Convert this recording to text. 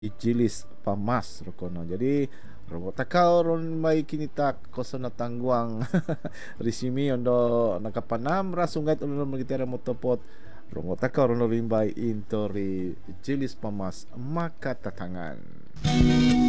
ijilis pamas rokono. Jadi rogo takau ron mai kinita koso na tangguang risimi ondo nakapanam rasungat ulo magitera motopot rongo takau ron rimbai intori ijilis pamas makatatangan.